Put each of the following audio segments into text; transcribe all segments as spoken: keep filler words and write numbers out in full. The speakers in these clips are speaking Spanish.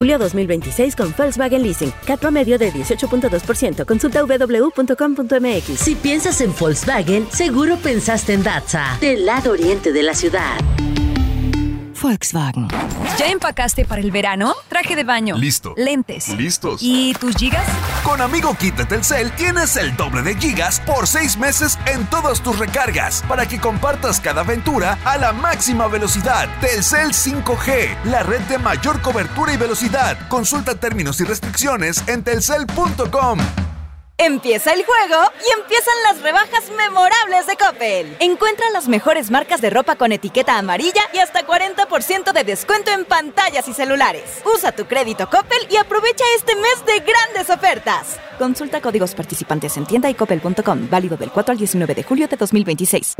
julio dos mil veintiséis con Volkswagen Leasing. C A T promedio de dieciocho punto dos por ciento. Consulta doble u doble u doble u punto com punto m x. Si piensas en Volkswagen, seguro pensaste en Datza, del lado oriente de la ciudad. Volkswagen. ¿Ya empacaste para el verano? Traje de baño. Listo. Lentes. Listos. ¿Y tus gigas? Con Amigo Kit de Telcel tienes el doble de gigas por seis meses en todas tus recargas para que compartas cada aventura a la máxima velocidad. Telcel cinco G, la red de mayor cobertura y velocidad. Consulta términos y restricciones en telcel punto com. Empieza el juego y empiezan las rebajas memorables de Coppel. Encuentra las mejores marcas de ropa con etiqueta amarilla y hasta cuarenta por ciento de descuento en pantallas y celulares. Usa tu crédito Coppel y aprovecha este mes de grandes ofertas. Consulta códigos participantes en tienda y coppel punto com. Válido del cuatro al diecinueve de julio de dos mil veintiséis.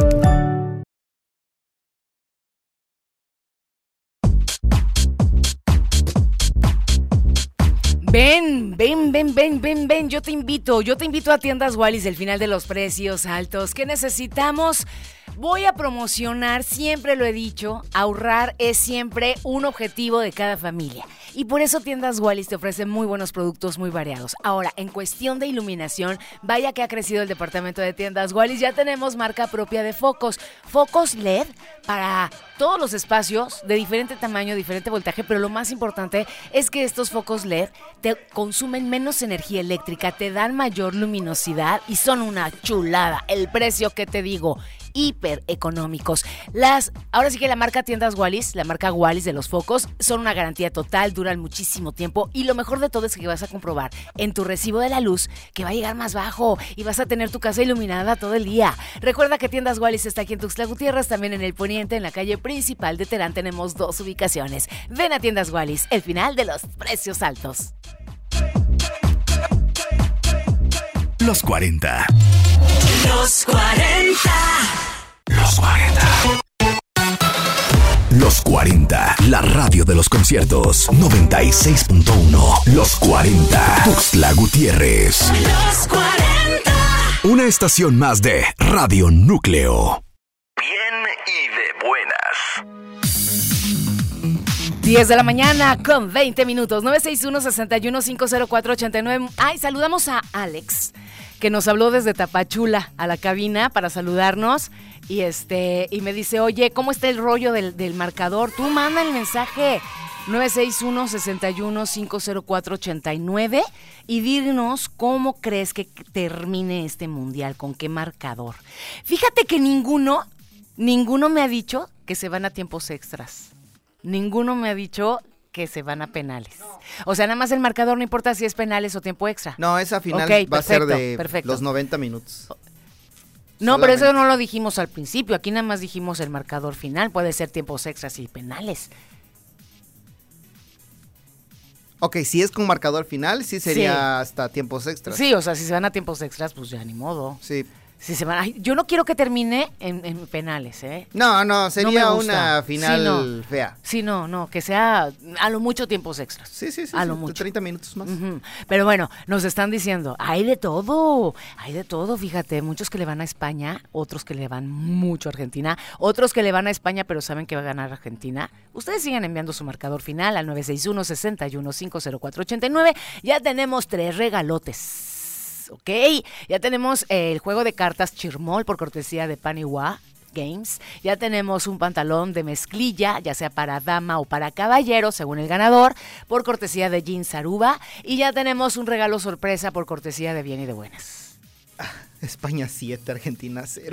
Ven, ven, ven, ven, ven, ven, yo te invito, yo te invito a Tiendas Wallis, el final de los precios altos. ¿Qué necesitamos? Voy a promocionar, siempre lo he dicho, ahorrar es siempre un objetivo de cada familia. Y por eso Tiendas Wallis te ofrece muy buenos productos muy variados. Ahora, en cuestión de iluminación, vaya que ha crecido el departamento de Tiendas Wallis. Ya tenemos marca propia de focos. Focos L E D para todos los espacios, de diferente tamaño, diferente voltaje, pero lo más importante es que estos focos L E D te consumen menos energía eléctrica, te dan mayor luminosidad y son una chulada. El precio, ¿qué te digo? Hiper económicos. Las, ahora sí que la marca Tiendas Wallis, la marca Wallis de los focos, son una garantía total, duran muchísimo tiempo y lo mejor de todo es que vas a comprobar en tu recibo de la luz que va a llegar más bajo y vas a tener tu casa iluminada todo el día. Recuerda que Tiendas Wallis está aquí en Tuxtla Gutiérrez, también en el Poniente, en la calle principal de Terán tenemos dos ubicaciones. Ven a Tiendas Wallis, el final de los precios altos. Los cuarenta. Los cuarenta. Los cuarenta. Los cuarenta, la radio de los conciertos. noventa y seis punto uno. Los cuarenta. Tuxtla Gutiérrez. Los cuarenta. Una estación más de Radio Núcleo. Bien y de buenas. diez de la mañana con veinte minutos. nueve seis uno, seis uno, cinco cero cuatro, ocho nueve. Ay, saludamos a Alex, que nos habló desde Tapachula a la cabina para saludarnos y este y me dice, oye, ¿cómo está el rollo del, del marcador? Tú manda el mensaje nueve seis uno, seis uno, cinco cero cuatro, ocho nueve y dinos cómo crees que termine este mundial, con qué marcador. Fíjate que ninguno, ninguno me ha dicho que se van a tiempos extras. Ninguno me ha dicho que se van a penales. O sea, nada más el marcador, no importa si es penales o tiempo extra. No, esa final okay, va perfecto, a ser de perfecto. los noventa minutos. No, solamente. pero eso no lo dijimos al principio. Aquí nada más dijimos el marcador final. Puede ser tiempos extras y penales. Ok, si es con marcador final, sí sería Sí. hasta tiempos extras. Sí, o sea, si se van a tiempos extras, pues ya ni modo. Sí. Si se van a- Ay, yo no quiero que termine en, en penales, ¿eh? No, no, sería No me gusta. una final Sí, no. fea. Sí, no, no, que sea a lo mucho tiempos extras. Sí, sí, sí. A sí, lo de mucho. treinta minutos más. Ujú. Pero bueno, nos están diciendo, hay de todo, hay de todo, fíjate, muchos que le van a España, otros que le van mucho a Argentina, otros que le van a España pero saben que va a ganar Argentina. Ustedes sigan enviando su marcador final al nueve seis uno, seis uno, cinco cero cuatro, ocho nueve. Ya tenemos tres regalotes. Ok, ya tenemos eh, el juego de cartas Chirmol por cortesía de Paniwa Games. Ya tenemos un pantalón de mezclilla, ya sea para dama o para caballero, según el ganador, por cortesía de Jeans Aruba. Y ya tenemos un regalo sorpresa por cortesía de Bien y de Buenas. España siete, Argentina cero.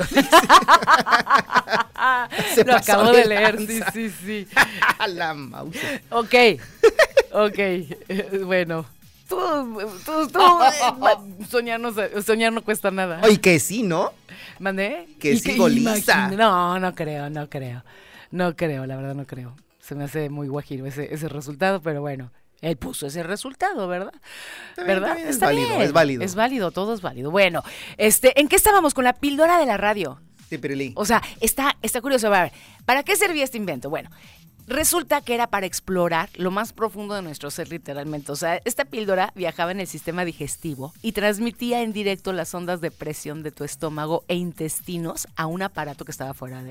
Lo acabo de leer, sí, sí, sí. La mouse. Ok, ok, bueno. Tú, tú, tú, eh, soñar no, soñar no cuesta nada. Oye, que sí, ¿no? ¿Mandé? Que ¿Y sí, qué goliza. imagina? No, no creo, no creo. No creo, la verdad no creo. Se me hace muy guajiro ese, ese resultado, pero bueno, él puso ese resultado, ¿verdad? Está bien, ¿Verdad? está bien, es válido, es válido. Es válido, todo es válido. Bueno, este, ¿en qué estábamos? Con la píldora de la radio. Sí, Pirili. O sea, está, está curioso. A ver, ¿para qué servía este invento? Bueno, resulta que era para explorar lo más profundo de nuestro ser, literalmente. O sea, esta píldora viajaba en el sistema digestivo y transmitía en directo las ondas de presión de tu estómago e intestinos a un aparato que estaba fuera de,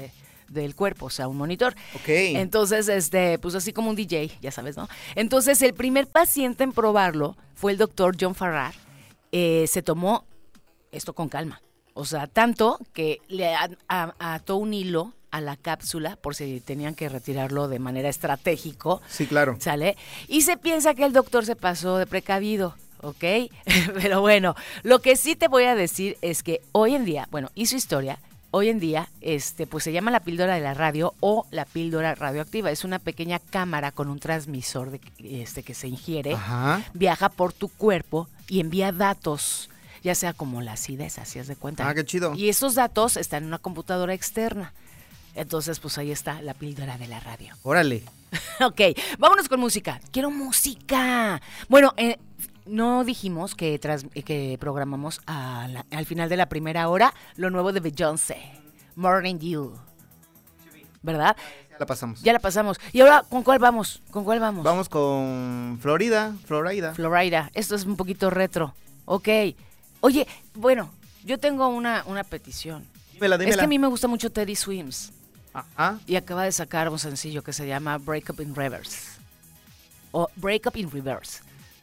del cuerpo, o sea, un monitor. Ok. Entonces, este, pues así como un D J, ya sabes, ¿no? Entonces, el primer paciente en probarlo fue el doctor John Farrar. Eh, se tomó esto con calma. O sea, tanto que le a- a- ató un hilo a la cápsula por si tenían que retirarlo de manera estratégico. Sí, claro. ¿Sale? Y se piensa que el doctor se pasó de precavido, ¿ok? Pero bueno, lo que sí te voy a decir es que hoy en día, bueno, hizo historia, hoy en día, este, pues se llama la píldora de la radio o la píldora radioactiva. Es una pequeña cámara con un transmisor de, este, que se ingiere, Ajá. viaja por tu cuerpo y envía datos, ya sea como la acidez, así es de cuenta. Ah, qué chido. Y esos datos están en una computadora externa. Entonces, pues ahí está la píldora de la radio. Órale. Ok, vámonos con música. Quiero música. Bueno, eh, no dijimos que, tras, que programamos a la- al final de la primera hora lo nuevo de Beyoncé, Morning Dew. ¿Verdad? La pasamos. Ya la pasamos. ¿Y ahora con cuál vamos? ¿Con cuál vamos? Vamos con Florida, Florida. Florida. Esto es un poquito retro. Ok. Oye, bueno, yo tengo una, una petición. Dímela, dímela. Es que a mí me gusta mucho Teddy Swims. Ajá. Y acaba de sacar un sencillo que se llama Break Up in Reverse. O Break Up in Reverse.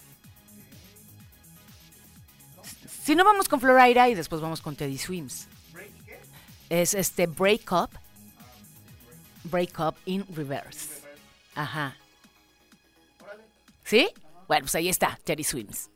Si no, vamos con Florida y después vamos con Teddy Swims. Es este Break Up. Break Up in Reverse. Ajá. ¿Sí? Bueno, pues ahí está, Teddy Swims.